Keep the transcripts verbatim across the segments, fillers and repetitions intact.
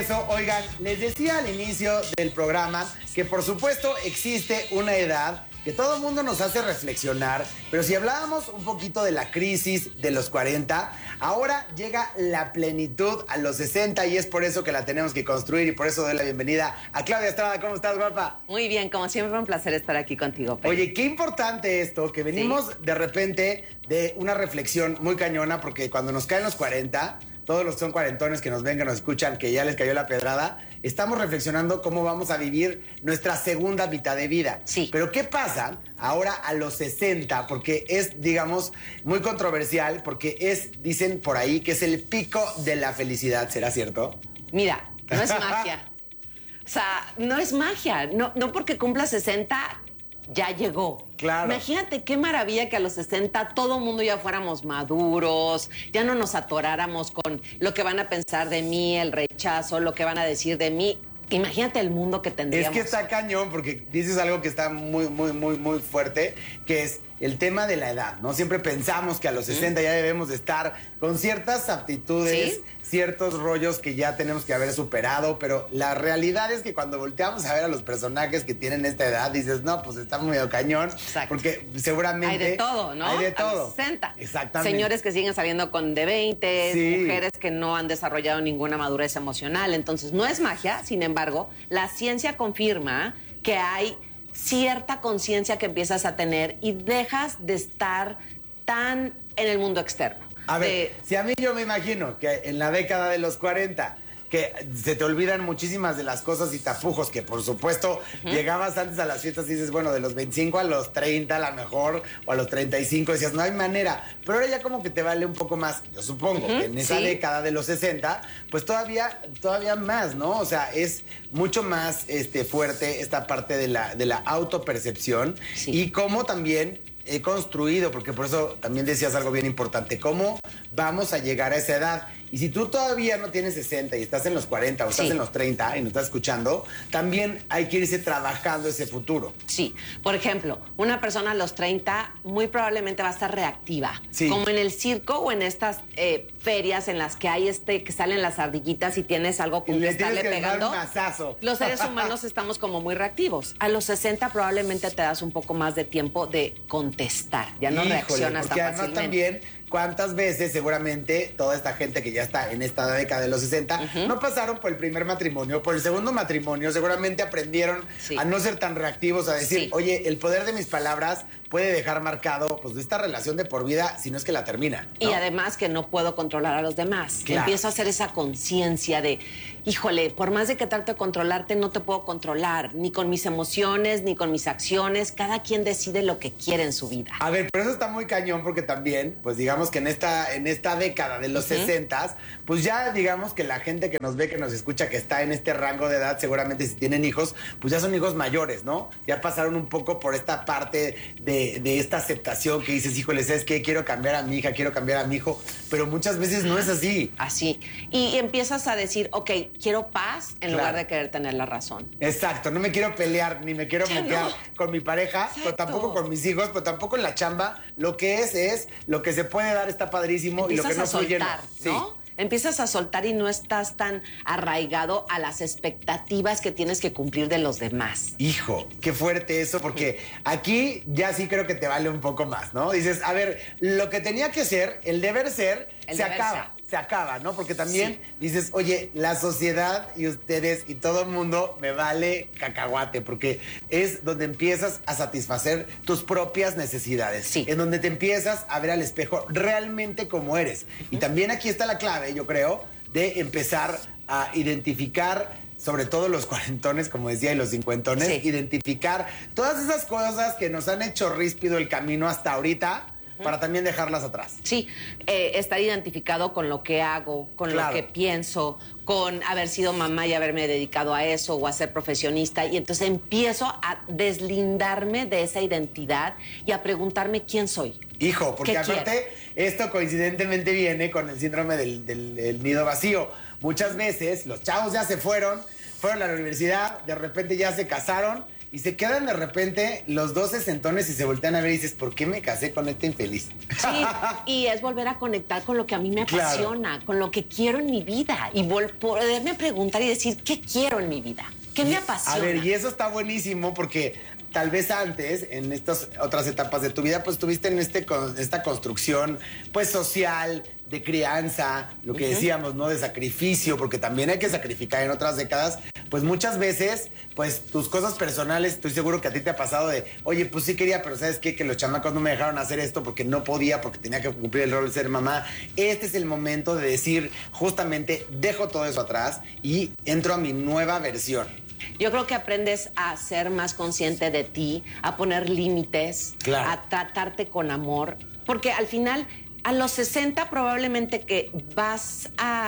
regreso. Oigan, les decía al inicio del programa que por supuesto existe una edad que todo el mundo nos hace reflexionar, pero si hablábamos un poquito de la crisis de los cuarenta, ahora llega la plenitud a los sesenta y es por eso que la tenemos que construir y por eso doy la bienvenida a Claudia Estrada. ¿Cómo estás, guapa? Muy bien, como siempre, un placer estar aquí contigo, Pedro. Oye, qué importante esto, que venimos ¿Sí? de repente de una reflexión muy cañona, porque cuando nos caen los cuarenta, todos los que son cuarentones que nos ven, que nos escuchan, que ya les cayó la pedrada, estamos reflexionando cómo vamos a vivir nuestra segunda mitad de vida. Sí. Pero ¿qué pasa ahora a los sesenta? Porque es, digamos, muy controversial, porque es, dicen por ahí, que es el pico de la felicidad. ¿Será cierto? Mira, no es magia. O sea, no es magia. No, no porque cumpla sesenta... ya llegó. Claro. Imagínate qué maravilla que a los sesenta todo el mundo ya fuéramos maduros, ya no nos atoráramos con lo que van a pensar de mí, el rechazo, lo que van a decir de mí. Imagínate el mundo que tendríamos. Es que está cañón, porque dices algo que está muy, muy, muy, muy fuerte, que es el tema de la edad, ¿no? Siempre pensamos que a los sesenta ¿Mm? ya debemos de estar con ciertas aptitudes, ¿Sí? ciertos rollos que ya tenemos que haber superado, pero la realidad es que cuando volteamos a ver a los personajes que tienen esta edad, dices, no, pues está medio cañón. Exacto. Porque seguramente... Hay de todo, ¿no? Hay de todo. A los sesenta. Exactamente. Señores que siguen saliendo con de veinte, Sí. mujeres que no han desarrollado ninguna madurez emocional. Entonces, no es magia, sin embargo, la ciencia confirma que hay cierta conciencia que empiezas a tener y dejas de estar tan en el mundo externo. A ver, de... si a mí yo me imagino que en la década de los cuarenta, que se te olvidan muchísimas de las cosas y tapujos, que por supuesto uh-huh. llegabas antes a las fiestas y dices, bueno, de los veinticinco a los treinta a lo mejor, o a los treinta y cinco, decías, no hay manera. Pero ahora ya como que te vale un poco más. Yo supongo uh-huh. que en esa ¿Sí? década de los sesenta, pues todavía, todavía más, ¿no? O sea, es mucho más este, fuerte esta parte de la, de la autopercepción sí. y cómo también he construido, porque por eso también decías algo bien importante, cómo vamos a llegar a esa edad. Y si tú todavía no tienes sesenta y estás en los cuarenta o estás sí. en los treinta y no estás escuchando, también hay que irse trabajando ese futuro. Sí. Por ejemplo, una persona a los treinta muy probablemente va a estar reactiva. Sí. Como en el circo o en estas eh, ferias en las que hay este, que salen las ardillitas y tienes algo con que estarle pegando. Un mazazo. Los seres humanos estamos como muy reactivos. A los sesenta probablemente te das un poco más de tiempo de contestar. Ya no Híjole, reaccionas tan además fácilmente. También, ¿cuántas veces seguramente toda esta gente que ya está en esta década de los sesenta uh-huh. no pasaron por el primer matrimonio, por el segundo matrimonio, seguramente aprendieron sí. a no ser tan reactivos, a decir, sí. oye, el poder de mis palabras puede dejar marcado pues esta relación de por vida, si no es que la termina, ¿no? Y además que no puedo controlar a los demás. Claro. Empiezo a hacer esa conciencia de, híjole, por más de que trate de controlarte, no te puedo controlar, ni con mis emociones, ni con mis acciones. Cada quien decide lo que quiere en su vida. A ver, pero eso está muy cañón porque también, pues digamos que en esta, en esta década de los sesentas, uh-huh. pues ya digamos que la gente que nos ve, que nos escucha, que está en este rango de edad, seguramente si tienen hijos, pues ya son hijos mayores, ¿no? Ya pasaron un poco por esta parte de de esta aceptación que dices, híjole, ¿sabes qué? Quiero cambiar a mi hija, quiero cambiar a mi hijo, pero muchas veces no es así. Así. Y empiezas a decir, ok, quiero paz en claro. lugar de querer tener la razón. Exacto, no me quiero pelear, ni me quiero pelear no. con mi pareja, Exacto. pero tampoco con mis hijos, pero tampoco en la chamba. Lo que es, es, lo que se puede dar está padrísimo empiezas y lo que no a soltar, fluye, ¿no? Sí. Empiezas a soltar y no estás tan arraigado a las expectativas que tienes que cumplir de los demás. Hijo, qué fuerte eso, porque aquí ya sí creo que te vale un poco más, ¿no? Dices, a ver, lo que tenía que ser, el deber ser, el se deber acaba. ser. Se acaba, ¿no? Porque también sí. dices, oye, la sociedad y ustedes y todo el mundo me vale cacahuate, porque es donde empiezas a satisfacer tus propias necesidades. Sí. En donde te empiezas a ver al espejo realmente como eres. Uh-huh. Y también aquí está la clave, yo creo, de empezar a identificar, sobre todo los cuarentones, como decía, y los cincuentones, sí. identificar todas esas cosas que nos han hecho ríspido el camino hasta ahorita, para también dejarlas atrás. Sí, eh, estar identificado con lo que hago, con claro. lo que pienso, con haber sido mamá y haberme dedicado a eso o a ser profesionista. Y entonces empiezo a deslindarme de esa identidad y a preguntarme quién soy. Hijo, porque aparte quiero? esto coincidentemente viene con el síndrome del, del, del nido vacío. Muchas veces los chavos ya se fueron, fueron a la universidad, de repente ya se casaron y se quedan de repente los dos sesentones y se voltean a ver y dices, ¿por qué me casé con este infeliz? Sí, y es volver a conectar con lo que a mí me apasiona, claro, con lo que quiero en mi vida y poderme preguntar y decir, ¿qué quiero en mi vida? ¿Qué me apasiona? A ver, y eso está buenísimo porque tal vez antes, en estas otras etapas de tu vida, pues tuviste en este, esta construcción pues social, de crianza, lo que uh-huh. decíamos, ¿no? De sacrificio, porque también hay que sacrificar en otras décadas. Pues muchas veces, pues tus cosas personales, estoy seguro que a ti te ha pasado de, oye, pues sí quería, pero ¿sabes qué? Que los chamacos no me dejaron hacer esto porque no podía, porque tenía que cumplir el rol de ser mamá. Este es el momento de decir, justamente, dejo todo eso atrás y entro a mi nueva versión. Yo creo que aprendes a ser más consciente de ti, a poner límites, claro, a tratarte con amor, porque al final, a los sesenta probablemente que vas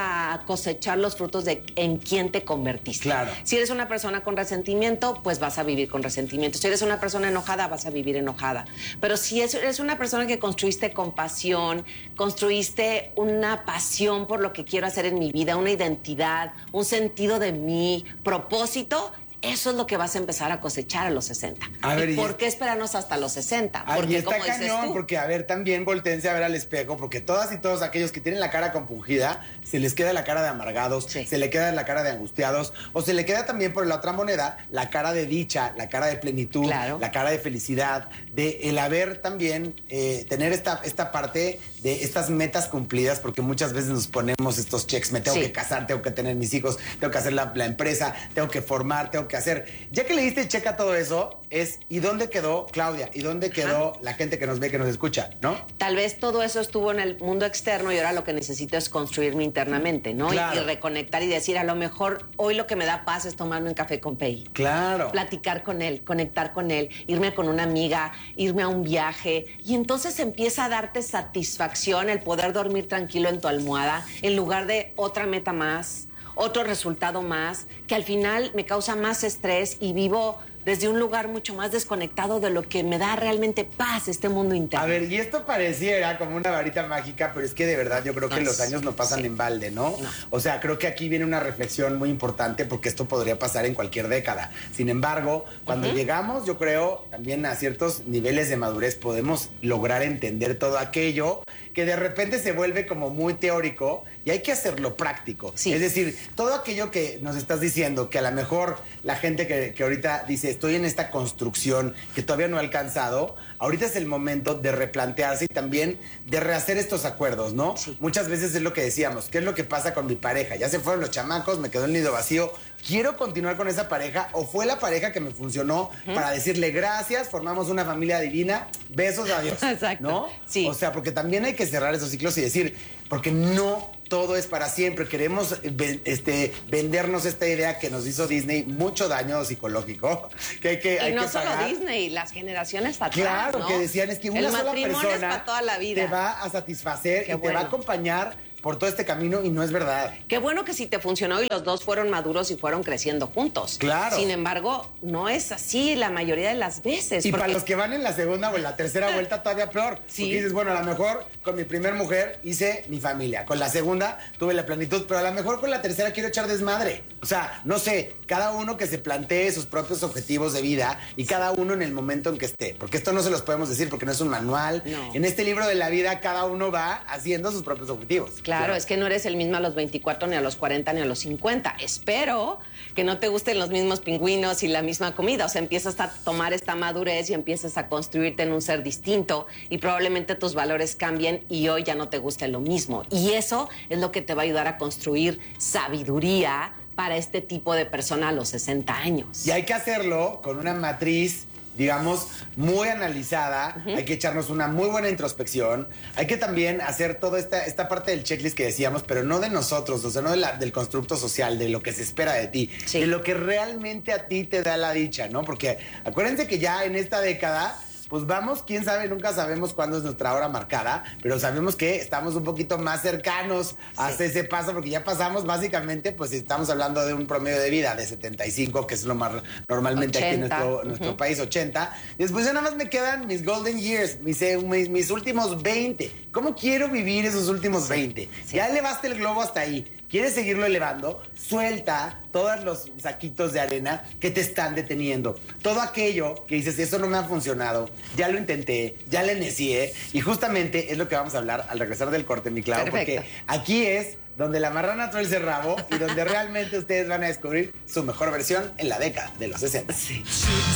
a cosechar los frutos de en quién te convertiste. Claro. Si eres una persona con resentimiento, pues vas a vivir con resentimiento. Si eres una persona enojada, vas a vivir enojada. Pero si eres una persona que construiste compasión, construiste una pasión por lo que quiero hacer en mi vida, una identidad, un sentido de mí, propósito, eso es lo que vas a empezar a cosechar a los sesenta. A ver, ¿Y por qué esperarnos hasta los sesenta? Porque, está como cañón, dices tú, porque, a ver, también voltéense a ver al espejo, porque todas y todos aquellos que tienen la cara compungida, se les queda la cara de amargados, sí, se le queda la cara de angustiados, o se le queda también, por la otra moneda, la cara de dicha, la cara de plenitud, claro, la cara de felicidad, de el haber también, eh, tener esta, esta parte de estas metas cumplidas, porque muchas veces nos ponemos estos checks, me tengo sí. que casar, tengo que tener mis hijos, tengo que hacer la, la empresa, tengo que formar, tengo que que hacer. Ya que le diste check a todo eso, es ¿y dónde quedó Claudia? ¿Y dónde quedó Ajá. la gente que nos ve, que nos escucha? ¿No? Tal vez todo eso estuvo en el mundo externo y ahora lo que necesito es construirme internamente, ¿no? Claro. Y, y reconectar y decir, a lo mejor hoy lo que me da paz es tomarme un café con Pei. Claro. Platicar con él, conectar con él, irme con una amiga, irme a un viaje. Y entonces empieza a darte satisfacción el poder dormir tranquilo en tu almohada en lugar de otra meta más, otro resultado más, que al final me causa más estrés y vivo desde un lugar mucho más desconectado de lo que me da realmente paz, este mundo interno. A ver, y esto pareciera como una varita mágica, pero es que de verdad yo creo que no, los años no pasan sí. en balde, ¿no? ¿no? O sea, creo que aquí viene una reflexión muy importante porque esto podría pasar en cualquier década. Sin embargo, cuando uh-huh. llegamos, yo creo, también a ciertos niveles de madurez podemos lograr entender todo aquello que de repente se vuelve como muy teórico y hay que hacerlo práctico. Sí. Es decir, todo aquello que nos estás diciendo, que a lo mejor la gente que, que ahorita dice, estoy en esta construcción que todavía no he alcanzado, ahorita es el momento de replantearse y también de rehacer estos acuerdos, ¿no? Sí. Muchas veces es lo que decíamos, ¿qué es lo que pasa con mi pareja? Ya se fueron los chamacos, me quedó el nido vacío, ¿quiero continuar con esa pareja o fue la pareja que me funcionó uh-huh. para decirle gracias, formamos una familia divina, besos, adiós? Exacto. ¿No? Sí. O sea, porque también hay que cerrar esos ciclos y decir, porque no todo es para siempre. Queremos este, vendernos esta idea que nos hizo Disney mucho daño psicológico. Que hay que, y hay no que solo pagar. Disney, las generaciones atrás, Claro, ¿no? que decían es que una El sola matrimonio persona es para toda la vida. te va a satisfacer Qué y bueno. te va a acompañar por todo este camino y no es verdad. Qué bueno que sí te funcionó y los dos fueron maduros y fueron creciendo juntos. Claro. Sin embargo, no es así la mayoría de las veces. Y porque... para los que van en la segunda o en la tercera vuelta todavía peor. Sí. Porque dices, bueno, a lo mejor con mi primer mujer hice mi familia. Con la segunda tuve la plenitud, pero a lo mejor con la tercera quiero echar desmadre. O sea, no sé, cada uno que se plantee sus propios objetivos de vida y cada uno en el momento en que esté. Porque esto no se los podemos decir porque no es un manual. No. En este libro de la vida cada uno va haciendo sus propios objetivos. Claro, claro. Es que no eres el mismo a los veinticuatro, ni a los cuarenta, ni a los cincuenta. Espero que no te gusten los mismos pingüinos y la misma comida. O sea, empiezas a tomar esta madurez y empiezas a construirte en un ser distinto y probablemente tus valores cambien y hoy ya no te guste lo mismo. Y eso es lo que te va a ayudar a construir sabiduría para este tipo de persona a los sesenta años. Y hay que hacerlo con una matriz, digamos, muy analizada. Uh-huh. Hay que echarnos una muy buena introspección. Hay que también hacer toda esta, esta parte del checklist que decíamos, pero no de nosotros, o sea, no de la, del constructo social, de lo que se espera de ti, sí. de lo que realmente a ti te da la dicha, ¿no? Porque acuérdense que ya en esta década, pues vamos, quién sabe, nunca sabemos cuándo es nuestra hora marcada, pero sabemos que estamos un poquito más cercanos sí. hasta ese paso, porque ya pasamos básicamente, pues estamos hablando de un promedio de vida de setenta y cinco, que es lo más normalmente ochenta. Aquí en nuestro, uh-huh. nuestro país, ochenta. Y después ya nada más me quedan mis golden years, mis, mis, mis últimos veinte. ¿Cómo quiero vivir esos últimos veinte? Sí. Ya elevaste el globo hasta ahí. quieres seguirlo elevando, suelta todos los saquitos de arena que te están deteniendo. Todo aquello que dices, eso no me ha funcionado, ya lo intenté, ya le necié, y justamente es lo que vamos a hablar al regresar del corte, mi Clau, porque aquí es donde la marrana trae el rabo y donde realmente ustedes van a descubrir su mejor versión en la década de los sesenta. Sí.